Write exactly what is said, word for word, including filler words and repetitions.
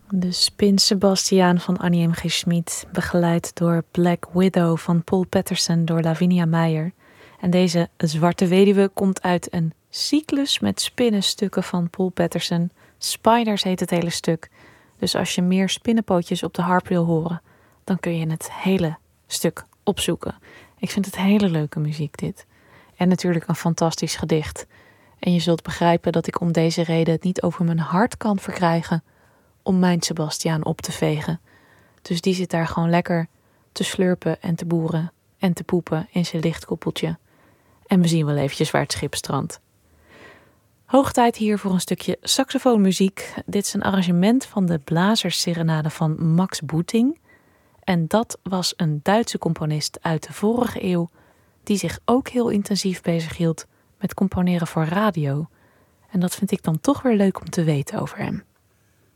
De Spin Sebastiaan van Annie M G Schmid, begeleid door Black Widow van Paul Patterson door Lavinia Meijer. En deze Zwarte Weduwe komt uit een cyclus met spinnenstukken van Paul Patterson. Spiders heet het hele stuk. Dus als je meer spinnenpootjes op de harp wil horen, dan kun je het hele stuk opzoeken. Ik vind het hele leuke muziek dit. En natuurlijk een fantastisch gedicht. En je zult begrijpen dat ik om deze reden het niet over mijn hart kan verkrijgen om mijn Sebastiaan op te vegen. Dus die zit daar gewoon lekker te slurpen en te boeren en te poepen in zijn lichtkoepeltje. En we zien wel eventjes waar het schip strandt. Hoog tijd hier voor een stukje saxofoonmuziek. Dit is een arrangement van de Blazersserenade van Max Boeting. En dat was een Duitse componist uit de vorige eeuw die zich ook heel intensief bezighield met componeren voor radio. En dat vind ik dan toch weer leuk om te weten over hem.